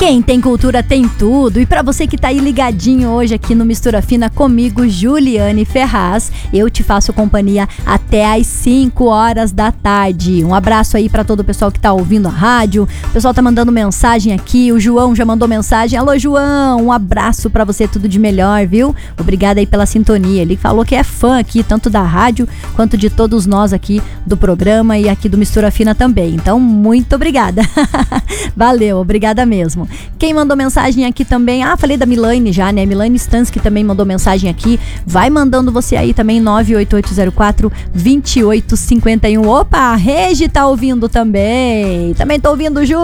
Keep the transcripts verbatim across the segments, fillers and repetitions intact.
Quem tem cultura tem tudo. E para você que tá aí ligadinho hoje aqui no Mistura Fina comigo, Juliane Ferraz, eu te faço companhia até às cinco horas da tarde. Um abraço aí para todo o pessoal que tá ouvindo a rádio. O pessoal tá mandando mensagem aqui. O João já mandou mensagem. Alô, João, um abraço para você, tudo de melhor, viu? Obrigada aí pela sintonia. Ele falou que é fã aqui, tanto da rádio quanto de todos nós aqui do programa e aqui do Mistura Fina também. Então, muito obrigada. Valeu, obrigada mesmo. Quem mandou mensagem aqui também, ah, falei da Milane já, né? Milane Stansky também mandou mensagem aqui. Vai mandando você aí também, nove oito oito zero quatro, dois oito cinco um. Opa, a Regi tá ouvindo também. Também tô ouvindo, Ju.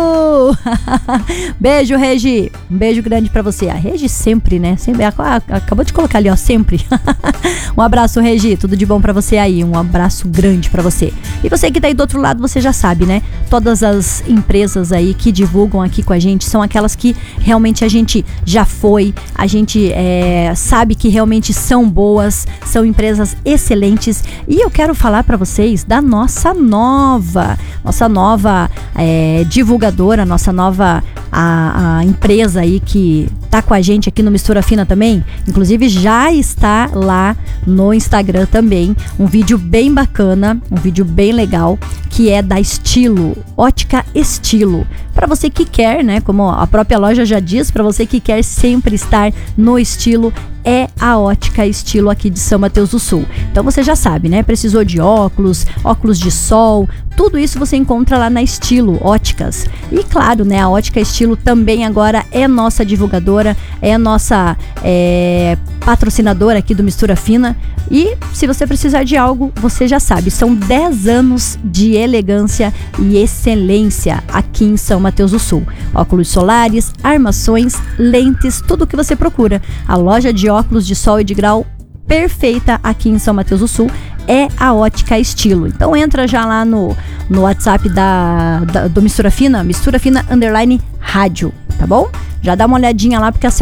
Beijo, Regi. Um beijo grande pra você. A Regi sempre, né? Sempre, acabou de colocar ali, ó, sempre. Um abraço, Regi. Tudo de bom pra você aí. Um abraço grande pra você. E você que tá aí do outro lado, você já sabe, né? Todas as empresas aí que divulgam aqui com a gente são aquelas que realmente a gente já foi, a gente é, sabe que realmente são boas, são empresas excelentes. E eu quero falar para vocês da nossa nova, nossa nova é, divulgadora, nossa nova a, a empresa aí que tá com a gente aqui no Mistura Fina também. Inclusive já está lá no Instagram também, um vídeo bem bacana, um vídeo bem legal, que é da Estilo, Ótica Estilo. Para você que quer, né, como a própria loja já diz, para você que quer sempre estar no estilo, é a Ótica Estilo aqui de São Mateus do Sul. Então você já sabe, né? Precisou de óculos, óculos de sol, tudo isso você encontra lá na Estilo Óticas. E claro, né? A Ótica Estilo também agora é nossa divulgadora, é nossa é, patrocinadora aqui do Mistura Fina. E se você precisar de algo, você já sabe, são dez anos de elegância e excelência aqui em São Mateus do Sul. Óculos solares, armações, lentes, tudo o que você procura. A loja de óculos de sol e de grau perfeita aqui em São Mateus do Sul é a Ótica Estilo. Então entra já lá no, no WhatsApp da, da, do Mistura Fina, Mistura Fina underline rádio, tá bom? Já dá uma olhadinha lá porque a